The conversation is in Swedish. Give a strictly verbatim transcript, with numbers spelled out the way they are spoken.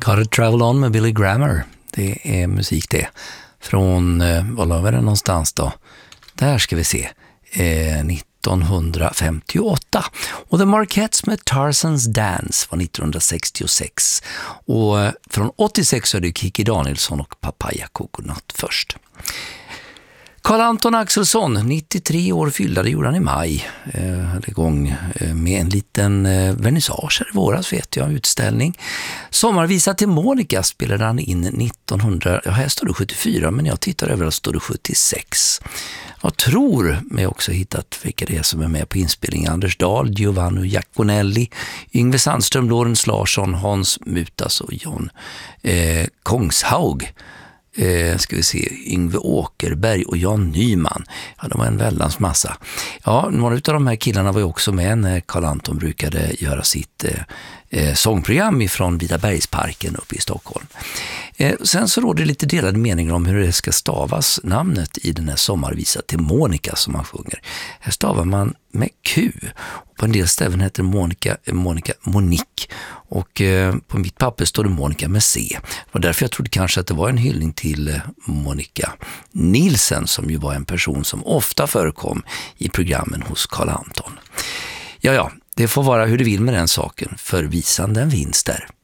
Gotta Travel On med Billy Grammer. Det är musik det. Från, eh, vad la vi det någonstans då? Där ska vi se. Eh, nittonhundrafemtioåtta. Och The Marquettes med Tarzan's Dance var nittonhundrasextiosex. Och eh, från åttiosex är det Kikki Danielsson och Papaya Coconut först. Carl Anton Axelsson, nittiotre år fyllda, det gjorde han i maj. Eh, hade igång eh, med en liten eh, vernissage här i våras, vet jag, utställning. Sommarvisa till Monica spelade han in nittonhundra, ja här står det sjuttiofyra, men jag tittar över och står det sjuttiosex. Jag tror mig också hittat vilka det är som är med på inspelningen. Anders Dahl, Giovanni Giaconelli, Yngve Sandström, Lorentz Larsson, Hans Mutas och John eh, Kongshaug. Eh, ska vi se, Yngve Åkerberg och Jan Nyman. Ja, de var en väldans massa. Ja, några av de här killarna var ju också med när Carl Anton brukade göra sitt eh, eh, sångprogram ifrån Vidabergsparken uppe i Stockholm. Eh, sen så råder det lite delade meningar om hur det ska stavas namnet i den här sommarvisa till Monica som man sjunger. Här stavar man med Q. Och på en del ställen heter Monica, Monica Monique. Och eh, på mitt papper står det Monica med C. Och därför jag trodde kanske att det var en hyllning till eh, Monica Nielsen, som ju var en person som ofta förekom i programmen hos Carl Anton. Ja, ja, det får vara hur det vill med den saken, för visan den vinns där.